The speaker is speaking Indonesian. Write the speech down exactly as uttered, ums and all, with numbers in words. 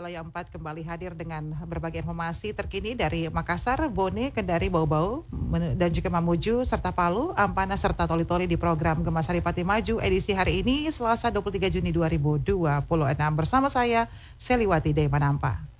Wilayah empat kembali hadir dengan berbagai informasi terkini dari Makassar, Bone, Kendari, Bau-Bau, dan juga Mamuju, serta Palu, Ampana, serta Toli-Toli di program Gema Saripati Maju edisi hari ini, Selasa dua puluh tiga Juni dua ribu dua puluh enam. Bersama saya, Seliwati Demanampa.